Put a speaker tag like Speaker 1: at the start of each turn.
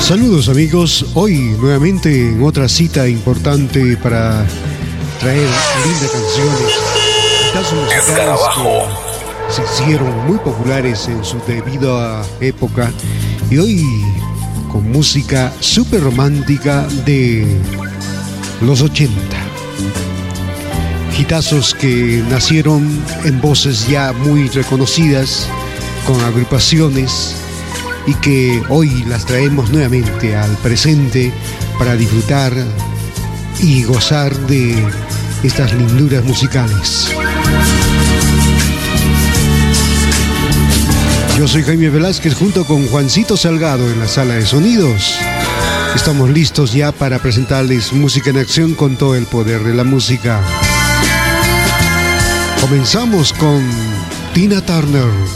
Speaker 1: Saludos amigos, hoy nuevamente en otra cita importante para traer lindas canciones, casos musicales que se hicieron muy populares en su debida época y hoy con música súper romántica de los 80. Hitazos que nacieron en voces ya muy reconocidas, con agrupaciones y que hoy las traemos nuevamente al presente para disfrutar y gozar de estas linduras musicales. Yo soy Jaime Velázquez junto con Juancito Salgado en la sala de sonidos. Estamos listos ya para presentarles música en acción con todo el poder de la música. Comenzamos con Tina Turner.